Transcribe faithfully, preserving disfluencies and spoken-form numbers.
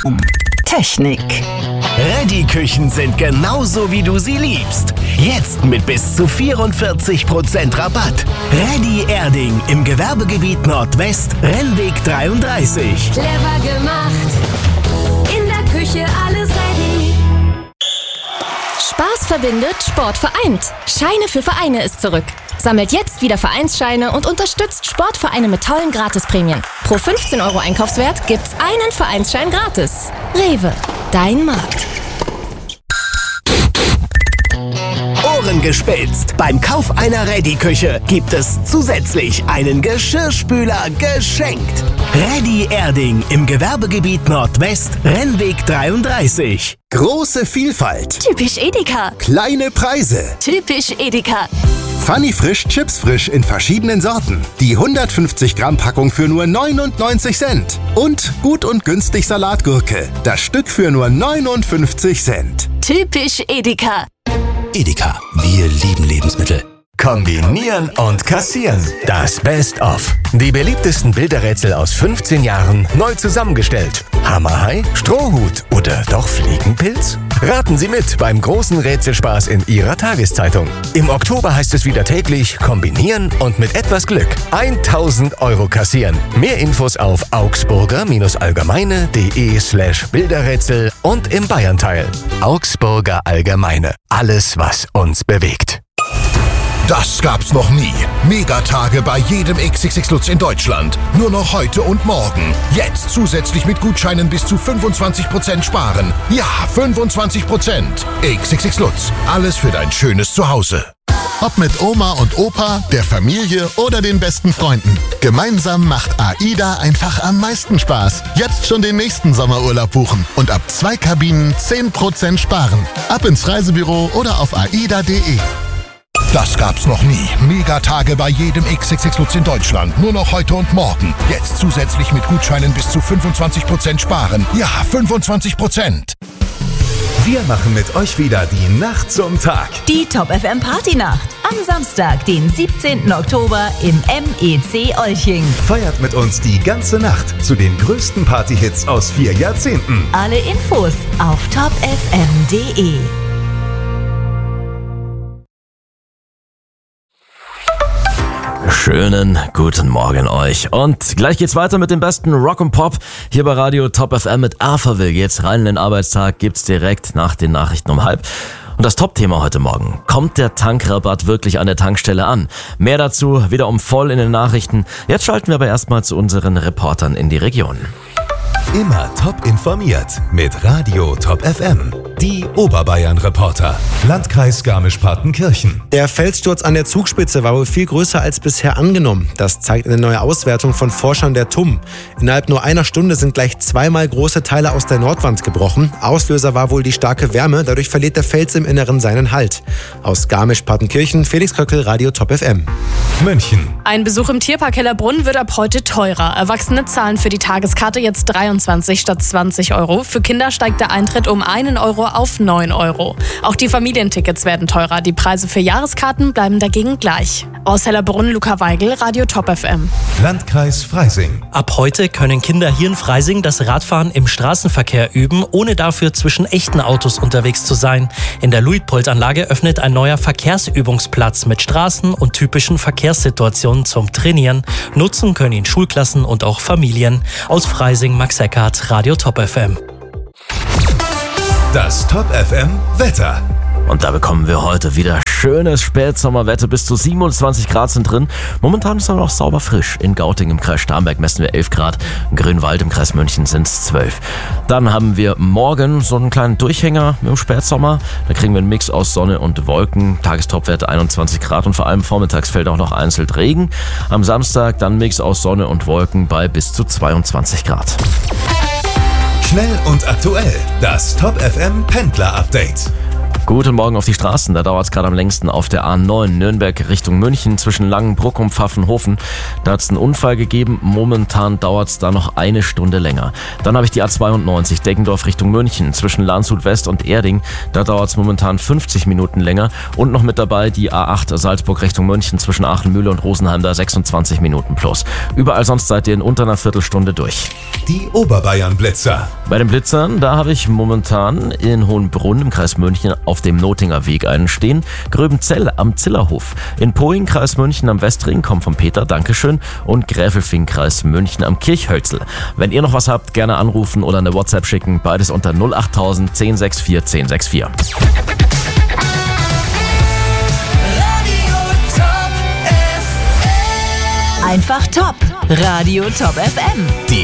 Technik. Reddy-Küchen sind genauso, wie du sie liebst. Jetzt mit bis zu vierundvierzig Prozent Rabatt. Reddy Erding im Gewerbegebiet Nordwest, Rennweg dreiunddreißig. Clever gemacht. In der Küche alles ready. Spaß verbindet, Sport vereint. Scheine für Vereine ist zurück. Sammelt jetzt wieder Vereinsscheine und unterstützt Sportvereine mit tollen Gratisprämien. Pro fünfzehn Euro Einkaufswert gibt's einen Vereinsschein gratis. Rewe, dein Markt. Ohren gespitzt. Beim Kauf einer Reddy-Küche gibt es zusätzlich einen Geschirrspüler geschenkt. Reddy Erding im Gewerbegebiet Nordwest, Rennweg dreiunddreißig. Große Vielfalt. Typisch Edeka. Kleine Preise. Typisch Edeka. Funny Frisch Chips Frisch in verschiedenen Sorten. Die hundertfünfzig Gramm Packung für nur neunundneunzig Cent. Und gut und günstig Salatgurke. Das Stück für nur neunundfünfzig Cent. Typisch Edeka. Edeka, wir lieben Lebensmittel. Kombinieren und kassieren. Das Best-of. Die beliebtesten Bilderrätsel aus fünfzehn Jahren neu zusammengestellt. Hammerhai, Strohhut oder doch Fliegenpilz? Raten Sie mit beim großen Rätselspaß in Ihrer Tageszeitung. Im Oktober heißt es wieder täglich kombinieren und mit etwas Glück tausend Euro kassieren. Mehr Infos auf augsburger-allgemeine.de slash Bilderrätsel und im Bayernteil. Augsburger Allgemeine. Alles, was uns bewegt. Das gab's noch nie. Megatage bei jedem X X X Lutz in Deutschland. Nur noch heute und morgen. Jetzt zusätzlich mit Gutscheinen bis zu fünfundzwanzig Prozent sparen. Ja, fünfundzwanzig Prozent. X X X Lutz. Alles für dein schönes Zuhause. Ob mit Oma und Opa, der Familie oder den besten Freunden. Gemeinsam macht AIDA einfach am meisten Spaß. Jetzt schon den nächsten Sommerurlaub buchen und ab zwei Kabinen zehn Prozent sparen. Ab ins Reisebüro oder auf aida punkt de. Das gab's noch nie. Megatage bei jedem X X X Lutz in Deutschland. Nur noch heute und morgen. Jetzt zusätzlich mit Gutscheinen bis zu fünfundzwanzig Prozent sparen. Ja, fünfundzwanzig Prozent. Wir machen mit euch wieder die Nacht zum Tag. Die Top F M Partynacht. Am Samstag, den siebzehnten Oktober im M E C Olching. Feiert mit uns die ganze Nacht zu den größten Partyhits aus vier Jahrzehnten. Alle Infos auf top f m punkt de. Schönen guten Morgen euch. Und gleich geht's weiter mit dem besten Rock und Pop hier bei Radio Top F M mit Arthurville. Jetzt rein in den Arbeitstag gibt's direkt nach den Nachrichten um halb. Und das Top-Thema heute Morgen. Kommt der Tankrabatt wirklich an der Tankstelle an? Mehr dazu wiederum voll in den Nachrichten. Jetzt schalten wir aber erstmal zu unseren Reportern in die Region. Immer top informiert mit Radio Top F M. Die Oberbayern-Reporter. Landkreis Garmisch-Partenkirchen. Der Felssturz an der Zugspitze war wohl viel größer als bisher angenommen. Das zeigt eine neue Auswertung von Forschern der T U M. Innerhalb nur einer Stunde sind gleich zweimal große Teile aus der Nordwand gebrochen. Auslöser war wohl die starke Wärme. Dadurch verliert der Fels im Inneren seinen Halt. Aus Garmisch-Partenkirchen, Felix Köckel, Radio Top F M. München. Ein Besuch im Tierpark Hellerbrunn wird ab heute teurer. Erwachsene zahlen für die Tageskarte jetzt dreiundzwanzig statt zwanzig Euro. Für Kinder steigt der Eintritt um einen Euro auf neun Euro. Auch die Familientickets werden teurer. Die Preise für Jahreskarten bleiben dagegen gleich. Aus Hellerbrunn, Luca Weigel, Radio Top F M. Landkreis Freising. Ab heute können Kinder hier in Freising das Radfahren im Straßenverkehr üben, ohne dafür zwischen echten Autos unterwegs zu sein. In der Luitpold-Anlage öffnet ein neuer Verkehrsübungsplatz mit Straßen und typischen Verkehrssituationen zum Trainieren. Nutzen können ihn Schulklassen und auch Familien. Aus Freising, Max Eckhardt, Radio Top F M. Das Top F M Wetter. Und da bekommen wir heute wieder schönes Spätsommerwetter. Bis zu siebenundzwanzig Grad sind drin. Momentan ist es aber noch sauber frisch. In Gauting im Kreis Starnberg messen wir elf Grad. In Grünwald im Kreis München sind es zwölf. Dann haben wir morgen so einen kleinen Durchhänger im Spätsommer. Da kriegen wir einen Mix aus Sonne und Wolken. Tagestopwerte einundzwanzig Grad und vor allem vormittags fällt auch noch einzeln Regen. Am Samstag dann Mix aus Sonne und Wolken bei bis zu zweiundzwanzig Grad. Schnell und aktuell. Das Top F M Pendler Update. Guten Morgen auf die Straßen. Da dauert es gerade am längsten auf der A neun Nürnberg Richtung München zwischen Langenbruck und Pfaffenhofen. Da hat es einen Unfall gegeben. Momentan dauert es da noch eine Stunde länger. Dann habe ich die A zweiundneunzig Deggendorf Richtung München zwischen Landshut West und Erding. Da dauert es momentan fünfzig Minuten länger. Und noch mit dabei die A acht Salzburg Richtung München zwischen Aachenmühle und Rosenheim. Da sechsundzwanzig Minuten plus. Überall sonst seid ihr in unter einer Viertelstunde durch. Die Oberbayern-Blitzer. Bei den Blitzern, da habe ich momentan in Hohenbrunn im Kreis München auf dem Notinger Weg einen stehen. Gröbenzell am Zillerhof. In Poing, Kreis München am Westring, kommt von Peter, Dankeschön. Und Gräfelfing, Kreis München am Kirchhölzel. Wenn ihr noch was habt, gerne anrufen oder eine WhatsApp schicken. Beides unter null acht tausend, zehn sechs vier, zehn sechs vier. Einfach top. Radio Top F M. Die